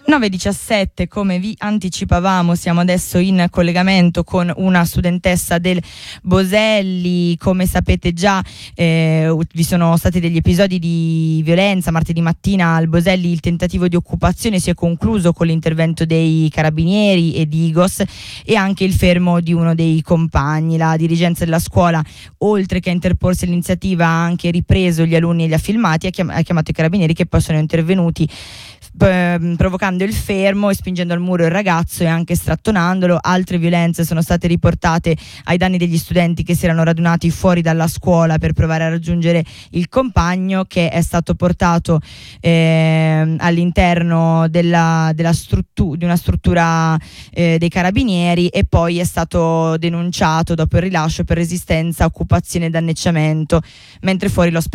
9:17, come vi anticipavamo, siamo adesso in collegamento con una studentessa del Boselli. Come sapete già, vi sono stati degli episodi di violenza martedì mattina al Boselli. Il tentativo di occupazione si è concluso con l'intervento dei carabinieri e di Igos e anche il fermo di uno dei compagni. La dirigenza della scuola, oltre che a interporsi all'iniziativa, ha anche ripreso gli alunni e li ha filmati, ha chiamato i carabinieri, che poi sono intervenuti provocando il fermo e spingendo al muro il ragazzo e anche strattonandolo. Altre violenze sono state riportate ai danni degli studenti che si erano radunati fuori dalla scuola per provare a raggiungere il compagno, che è stato portato all'interno di una struttura dei carabinieri e poi è stato denunciato dopo il rilascio per resistenza, occupazione e danneggiamento, mentre fuori